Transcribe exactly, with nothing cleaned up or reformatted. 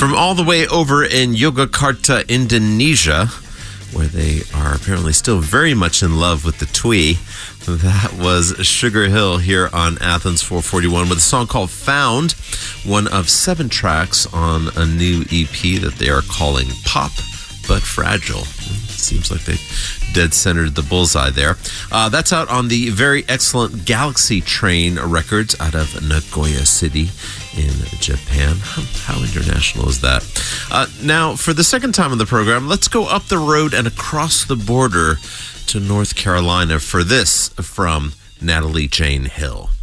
From all the way over in Yogyakarta, Indonesia, where they are apparently still very much in love with the twee. That was Sugar Hill here on Athens four forty-one with a song called Found, one of seven tracks on a new E P that they are calling Pop But Fragile. It seems like they dead centered the bullseye there. Uh, that's out on the very excellent Galaxy Train Records out of Nagoya City in Japan. How, how international is that? Uh, now, for the second time on the program, let's go up the road and across the border to North Carolina for this from Natalie Jane Hill.